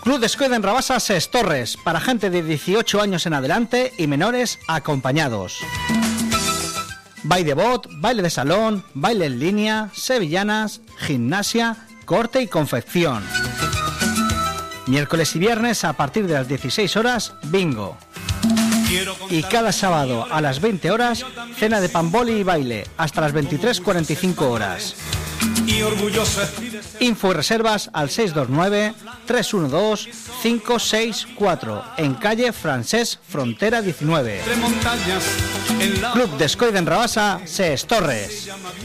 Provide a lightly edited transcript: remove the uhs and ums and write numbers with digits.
Club Descoiden Rabasa Ses Torres, para gente de 18 años en adelante y menores acompañados. Baile de bot, baile de salón, baile en línea, sevillanas, gimnasia, corte y confección. Miércoles y viernes a partir de las 16 horas, bingo. Y cada sábado a las 20 horas, cena de pamboli y baile, hasta las 23:45 horas. Info y reservas al 629-312-564 en calle Francesc Frontera 19. Club Descoiden Rabasa Ses Torres.